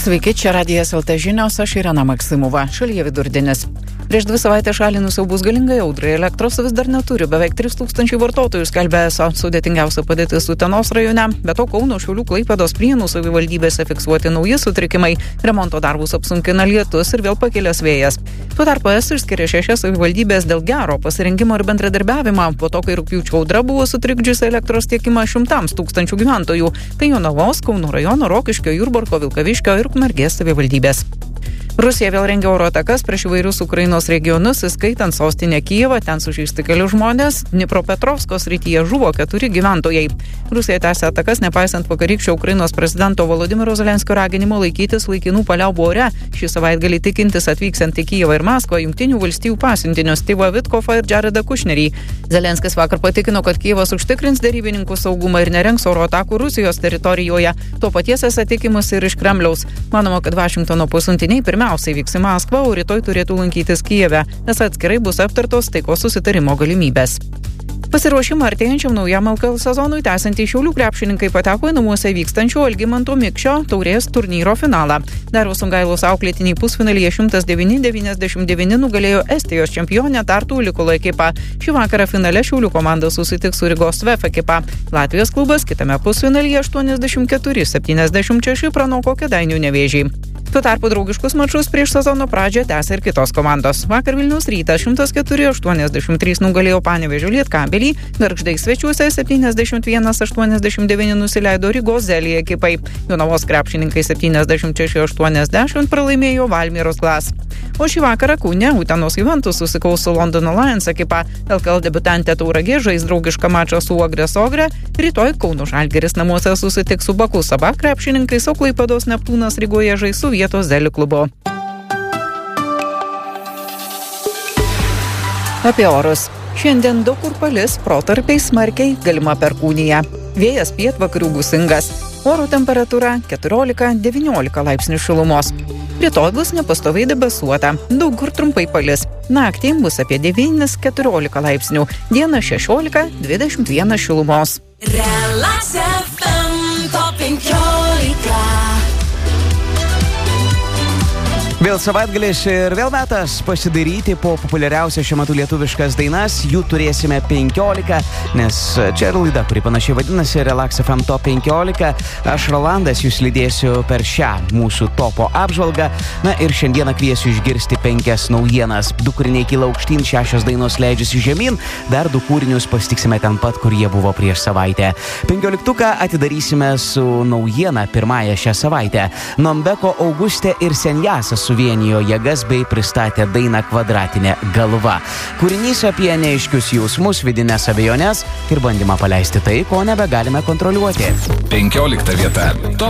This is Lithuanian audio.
Sveiki, čia Radijas LT žinios, aš Irena Maksimova. Šalyje vidurdienis. Prieš 2 savaitės šalį nusiaubus galingai audrai, elektros vis dar neturi. Beveik 3000 vartotojų skelbia esą sudėtingiausia padėtis Utenos rajone. Be to Kauno, Šiaulių, Klaipėdos, Prienų savivaldybėse fiksuoti nauji sutrikimai. Remonto darbus apsunkina lietus ir vėl pakilęs vėjas. Tuo tarpu ES išskiria 6 savivaldybės dėl gero pasirinkimo ir bendradarbiavimą. Po to, kai rugpjūčio audra buvo sutrikdžiusi elektros tiekimą 100 000 gyventojų. Tai Jonavos, Kauno rajono, Rokiškio, Jurbarko, Vilkaviškio ir Ukmergės savivaldybės. Rusija vėl rengia oro atakas prieš įvairius Ukrainos regionus, įskaitant sostinę Kijevą, ten sužeisti keli žmonės. Dnipropetrovsko srityje žuvo 4 gyventojai. Rusija tęsia atakas, nepaisant vakarykščio Ukrainos prezidento Volodymyro Zelenskio raginimo laikytis laikinų paliaubų ore. Šį savaitgalį tikintis atvyksiant į Kijevą ir Maskvą Jungtinių valstijų pasiuntinius Stevą Vitkofą ir Jaredą Kušnerį. Zelenskis vakar patikino, kad Kijevas užtikrins derybininkų saugumą ir nerengs oro atakų Rusijos teritorijoje. To paties esą tikimasi ir iš Kremliaus. Manoma, kad Vašingtono pasiuntiniai pirmiausiai vyks į Maskvą, o rytoj turėtų lankytis Kijeve, nes atskirai bus aptartos taikos susitarimo galimybės. Pasiruošimą artėjančiam naujam LKL sezonui tęsiantys Šiaulių krepšininkai pateko į namuose vykstančio Algimanto Mikšio taurės turnyro finalą. Dariaus Sungailos auklėtiniai pusfinalyje 109-99 nugalėjo Estijos čempionę Tartu Likolo ekipą. Šį vakarą finale Šiaulių komanda susitiks su Rygos VF ekipa. Latvijos klubas kitame pusfinalyje 84-76 pranoko Kėdainių Nevėžį. Tuo tarpu draugiškus mačus prieš sezono pradžią tęsia ir kitos komandos. Vakar Vilniaus Rytas 104-83 nugalėjo Panevėžio Lietkabelį, Gargždai svečiuose 71-89 nusileido Rygos Zelija ekipai. Jonavos krepšininkai 76-80 pralaimėjo Valmieros Glas. O šį vakarą Kaune Utenos Juventus susikaus su Londono Lions ekipa. LKL debiutantė Tauragė žais draugišką mačą su Uogrės Ogre. Rytoj Kauno Žalgiris namuose susitiks su Baku Sabah krepšininkais, o Klaipėdos Neptūnas Rygoje žais su vietos Zelių klubu. Apie orus. Šiandien daug kur palis, protarpiais smarkiai, galima perkūnija. Vėjas pietvakarių gūsingas. Oro temperatūra 14-19 laipsnių šilumos. Rytoj bus nepastoviai debesuota. Daug kur trumpai palis. Naktį bus apie 9-14 laipsnių. Dieną 16-21 šilumos. Relax FM Top 15. Vėl savaitgalis ir vėl metas pasidaryti po populiariausią šiuo metu lietuviškas dainas. Jų turėsime 15, nes čia yra laida, kuri panašiai vadinasi Relax FM Top 15. Aš Rolandas jūs lydėsiu per šią mūsų topo apžvalgą. Na ir šiandieną kviesiu išgirsti 5 naujienas. 2 kūriniai kyla aukštyn, 6 dainos leidžiasi žemyn. Dar 2 kūrinius pasitiksime ten pat, kur jie buvo prieš savaitę. 15 atidarysime su naujiena pirmąją šią savaitę. Nombeko Augustė ir Senjasas suvienijo jėgas bei pristatė dainą Kvadratinė galva. Kūrinys apie neaiškius jausmus, vidines abejones ir bandymą paleisti tai, ko nebegalime kontroliuoti. 15 vieta. Top